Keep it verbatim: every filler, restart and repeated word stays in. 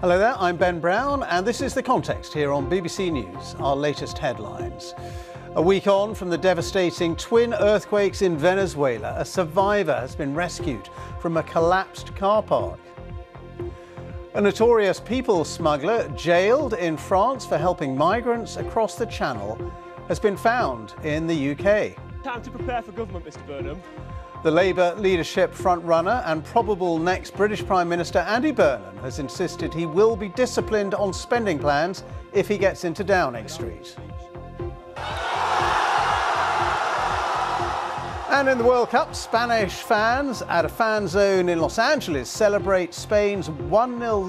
Hello there, I'm Ben Brown and this is The Context here on B B C News, our latest headlines. A week on from the devastating twin earthquakes in Venezuela, a survivor has been rescued from a collapsed car park. A notorious people smuggler jailed in France for helping migrants across the Channel has been found in the U K. Time to prepare for government, Mr Burnham. The Labour leadership frontrunner and probable next British Prime Minister Andy Burnham has insisted he will be disciplined on spending plans if he gets into Downing Street. And in the World Cup, Spanish fans at a fan zone in Los Angeles celebrate Spain's one nil